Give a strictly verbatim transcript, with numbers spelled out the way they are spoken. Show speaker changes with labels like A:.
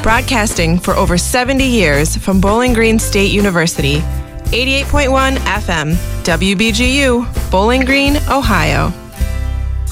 A: Broadcasting for over seventy years from Bowling Green State University. eighty-eight point one F M, W B G U, Bowling Green, Ohio.